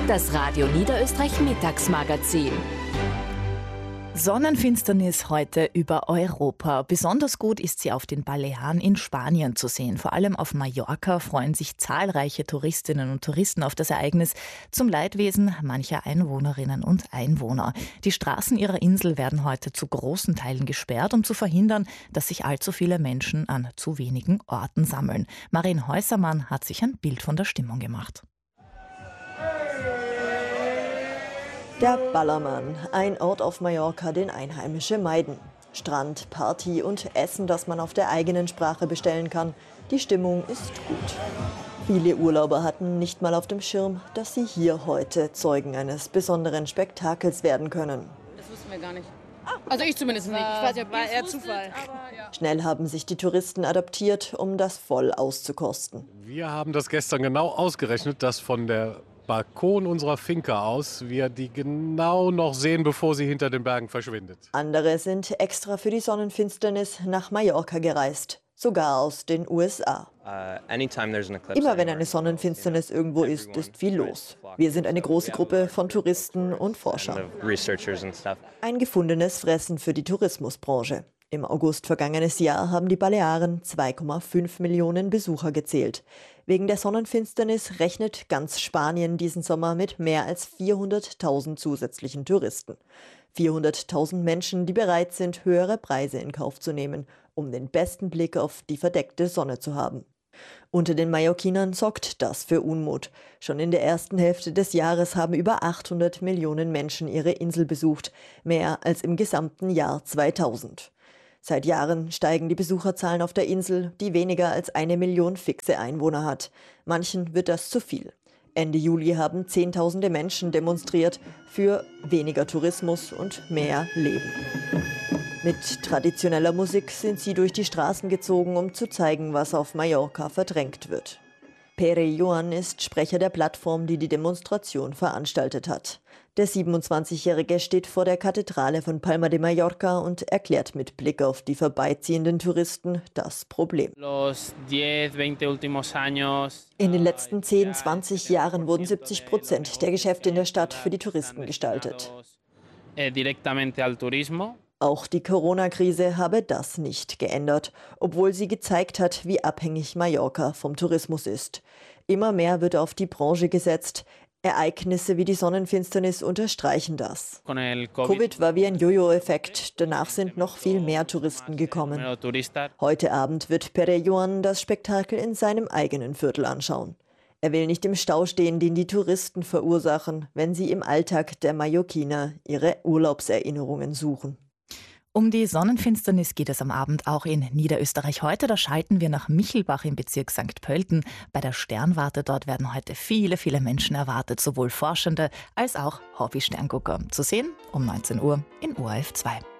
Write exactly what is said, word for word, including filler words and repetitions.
Das Radio Niederösterreich Mittagsmagazin. Sonnenfinsternis heute über Europa. Besonders gut ist sie auf den Balearen in Spanien zu sehen. Vor allem auf Mallorca freuen sich zahlreiche Touristinnen und Touristen auf das Ereignis zum Leidwesen mancher Einwohnerinnen und Einwohner. Die Straßen ihrer Insel werden heute zu großen Teilen gesperrt, um zu verhindern, dass sich allzu viele Menschen an zu wenigen Orten sammeln. Marien Häusermann hat sich ein Bild von der Stimmung gemacht. Der Ballermann, ein Ort auf Mallorca, den Einheimische meiden. Strand, Party und Essen, das man auf der eigenen Sprache bestellen kann. Die Stimmung ist gut. Viele Urlauber hatten nicht mal auf dem Schirm, dass sie hier heute Zeugen eines besonderen Spektakels werden können. Das wussten wir gar nicht. Also ich zumindest nicht. Ich weiß nicht, ob war eher Zufall. Aber, ja. Schnell haben sich die Touristen adaptiert, um das voll auszukosten. Wir haben das gestern genau ausgerechnet, dass von der Balkon unserer Finca aus wir die genau noch sehen, bevor sie hinter den Bergen verschwindet. Andere sind extra für die Sonnenfinsternis nach Mallorca gereist, sogar aus den U S A. Immer wenn eine Sonnenfinsternis irgendwo ist, ist viel los. Wir sind eine große Gruppe von Touristen und Forschern. Ein gefundenes Fressen für die Tourismusbranche. Im August vergangenes Jahr haben die Balearen zwei Komma fünf Millionen Besucher gezählt. Wegen der Sonnenfinsternis rechnet ganz Spanien diesen Sommer mit mehr als vierhunderttausend zusätzlichen Touristen. vierhunderttausend Menschen, die bereit sind, höhere Preise in Kauf zu nehmen, um den besten Blick auf die verdeckte Sonne zu haben. Unter den Mallorquinern sorgt das für Unmut. Schon in der ersten Hälfte des Jahres haben über achthundert Millionen Menschen ihre Insel besucht, mehr als im gesamten Jahr zweitausend. Seit Jahren steigen die Besucherzahlen auf der Insel, die weniger als eine Million fixe Einwohner hat. Manchen wird das zu viel. Ende Juli haben Zehntausende Menschen demonstriert für weniger Tourismus und mehr Leben. Mit traditioneller Musik sind sie durch die Straßen gezogen, um zu zeigen, was auf Mallorca verdrängt wird. Pere Joan ist Sprecher der Plattform, die die Demonstration veranstaltet hat. Der siebenundzwanzigjährige steht vor der Kathedrale von Palma de Mallorca und erklärt mit Blick auf die vorbeiziehenden Touristen das Problem. In den letzten zehn, zwanzig Jahren wurden siebzig Prozent der Geschäfte in der Stadt für die Touristen gestaltet. Auch die Corona-Krise habe das nicht geändert, obwohl sie gezeigt hat, wie abhängig Mallorca vom Tourismus ist. Immer mehr wird auf die Branche gesetzt. Ereignisse wie die Sonnenfinsternis unterstreichen das. Covid war wie ein Jojo-Effekt. Danach sind noch viel mehr Touristen gekommen. Heute Abend wird Pere Joan das Spektakel in seinem eigenen Viertel anschauen. Er will nicht im Stau stehen, den die Touristen verursachen, wenn sie im Alltag der Mallorquiner ihre Urlaubserinnerungen suchen. Um die Sonnenfinsternis geht es am Abend auch in Niederösterreich heute. Da schalten wir nach Michelbach im Bezirk Sankt Pölten. Bei der Sternwarte dort werden heute viele, viele Menschen erwartet, sowohl Forschende als auch Hobby-Sterngucker. Zu sehen um neunzehn Uhr in O R F zwei.